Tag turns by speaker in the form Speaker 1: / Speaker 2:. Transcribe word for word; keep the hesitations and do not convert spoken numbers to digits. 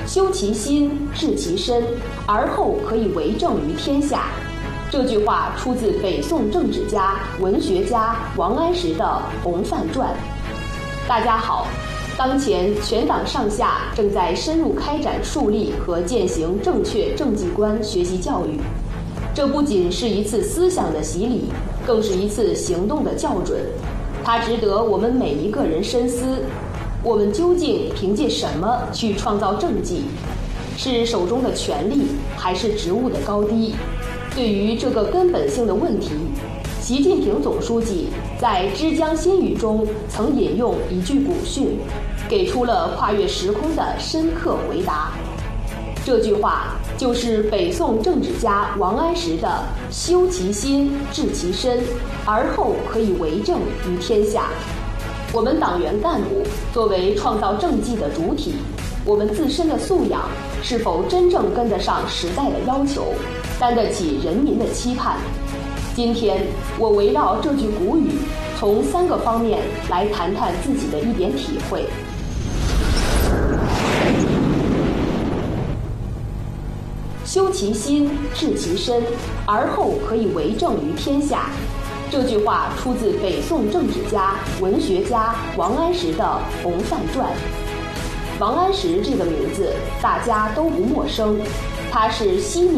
Speaker 1: 修其心，治其身，而后可以为政于天下。这句话出自北宋政治家、文学家王安石的《洪范传》。大家好，当前全党上下正在深入开展树立和践行正确政绩观学习教育，这不仅是一次思想的洗礼，更是一次行动的校准。它值得我们每一个人深思：我们究竟凭借什么去创造政绩？是手中的权力，还是职务的高低？对于这个根本性的问题，习近平总书记在《之江新语》中曾引用一句古训，给出了跨越时空的深刻回答。这句话就是北宋政治家王安石的“修其心，治其身，而后可以为政于天下”。我们党员干部作为创造政绩的主体，我们自身的素养是否真正跟得上时代的要求，担得起人民的期盼？今天我围绕这句古语，从三个方面来谈谈自己的一点体会。修其心，治其身，而后可以为政于天下。这句话出自北宋政治家、文学家王安石的《洪范传》。王安石这个名字大家都不陌生，他是西